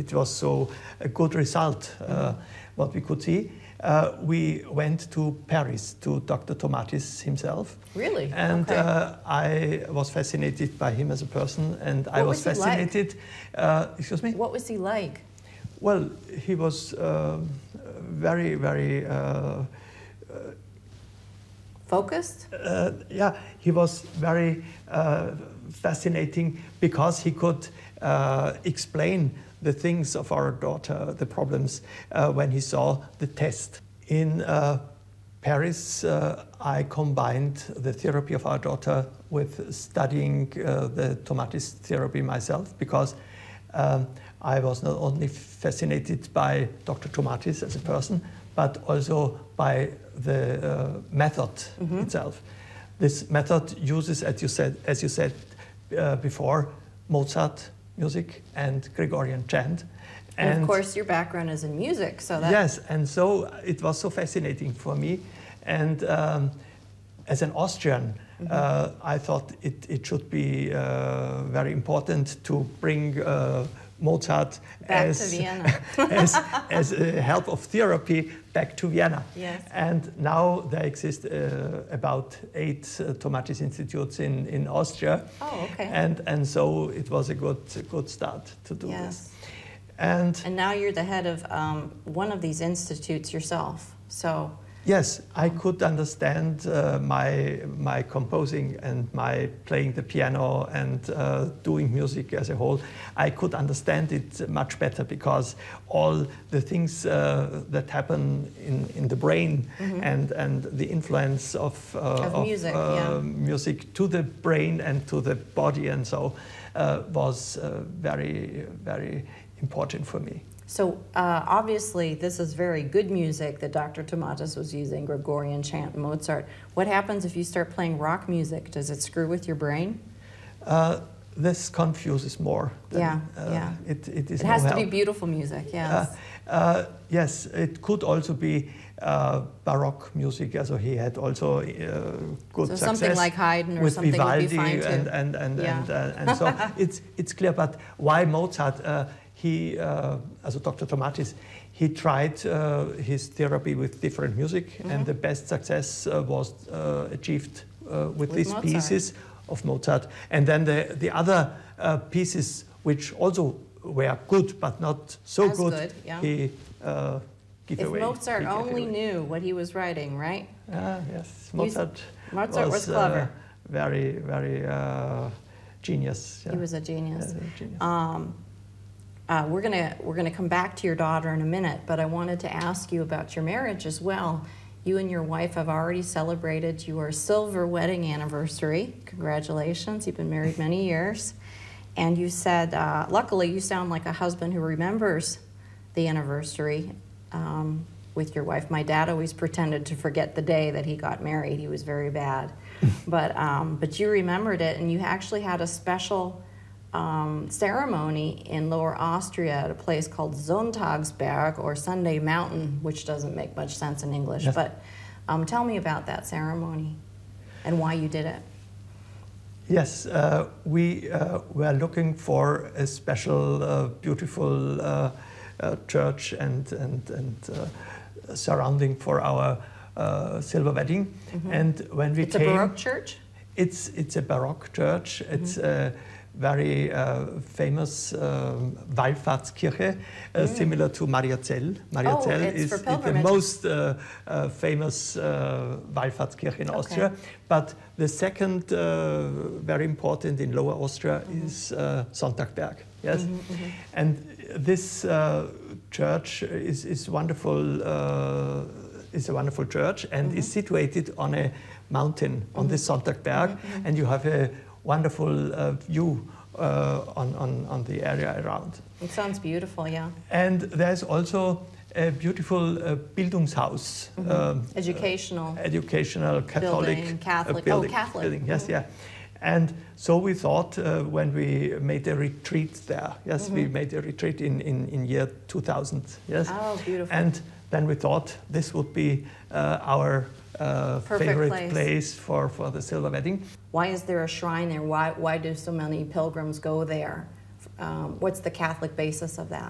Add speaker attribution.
Speaker 1: it was so a good result, what we could see. We went to Paris to Dr. Tomatis himself.
Speaker 2: Really?
Speaker 1: And
Speaker 2: Okay.
Speaker 1: I was fascinated by him as a person, and I was fascinated. Excuse me?
Speaker 2: What was he like?
Speaker 1: Well, he was very, very
Speaker 2: Focused?
Speaker 1: yeah, he was very fascinating because he could explain the things of our daughter, the problems, when he saw the test. In Paris, I combined the therapy of our daughter with studying the Tomatis therapy myself, because I was not only fascinated by Dr. Tomatis as a person, but also by the method itself. This method uses, as you said before, Mozart music and Gregorian chant.
Speaker 2: And of course, your background is in music, so that...
Speaker 1: Yes, and so it was so fascinating for me. And as an Austrian, I thought it should be very important to bring Mozart
Speaker 2: back to Vienna.
Speaker 1: as a help of therapy back to Vienna.
Speaker 2: Yes.
Speaker 1: And now there exist about 8 Tomatis institutes in Austria.
Speaker 2: Oh, okay.
Speaker 1: And so it was a good start to do this. And
Speaker 2: now you're the head of one of these institutes yourself. So
Speaker 1: yes, I could understand my composing and my playing the piano and doing music as a whole. I could understand it much better because all the things that happen in the brain and the influence of
Speaker 2: music,
Speaker 1: music to the brain and to the body and so was very, very important for me.
Speaker 2: So obviously this is very good music that Dr. Tomatis was using, Gregorian chant, Mozart. What happens if you start playing rock music? Does it screw with your brain?
Speaker 1: This confuses more. Than, it
Speaker 2: has to be beautiful music, yes.
Speaker 1: Yes, it could also be Baroque music. So he had also good success.
Speaker 2: Something like Haydn or
Speaker 1: with
Speaker 2: something
Speaker 1: Vivaldi
Speaker 2: would be fine too.
Speaker 1: And so it's clear. But why Mozart? Also Dr. Tomatis, he tried his therapy with different music, and the best success was achieved with these
Speaker 2: Mozart.
Speaker 1: pieces of Mozart. And then the other pieces, which also were good but not so good, he gave away.
Speaker 2: If Mozart only knew what he was writing, right?
Speaker 1: Yes, Mozart
Speaker 2: was clever.
Speaker 1: Very, very genius. Yeah.
Speaker 2: He was a genius.
Speaker 1: Genius.
Speaker 2: We're gonna come back to your daughter in a minute, but I wanted to ask you about your marriage as well. You and your wife have already celebrated your silver wedding anniversary. Congratulations, you've been married many years. And you said, luckily you sound like a husband who remembers the anniversary with your wife. My dad always pretended to forget the day that he got married. He was very bad. But you remembered it, and you actually had a special ceremony in Lower Austria at a place called Sonntagsberg, or Sunday Mountain, which doesn't make much sense in English.
Speaker 1: Yes.
Speaker 2: But tell me about that ceremony and why you did it.
Speaker 1: Yes, we were looking for a special, beautiful church and surrounding for our silver wedding. And when we
Speaker 2: It's a Baroque church?
Speaker 1: It's a Baroque church. It's a very famous Wallfahrtskirche, similar to Mariazell. Mariazell is the most famous Wallfahrtskirche in Austria. But the second very important in Lower Austria is Sonntagberg. Yes, and this church is wonderful. Is a wonderful church and is situated on a mountain on the Sonntagberg, and you have a wonderful view on the area around.
Speaker 2: It sounds beautiful, yeah.
Speaker 1: And there's also a beautiful Bildungshaus.
Speaker 2: Educational
Speaker 1: Catholic
Speaker 2: building, Catholic.
Speaker 1: building.
Speaker 2: Catholic.
Speaker 1: Building, yes, yeah. And so we thought when we made a retreat there, yes, we made a retreat in year 2000, yes.
Speaker 2: Oh, beautiful.
Speaker 1: And then we thought this would be our favorite place for the silver wedding.
Speaker 2: Why is there a shrine there? Why do so many pilgrims go there? What's the Catholic basis of that?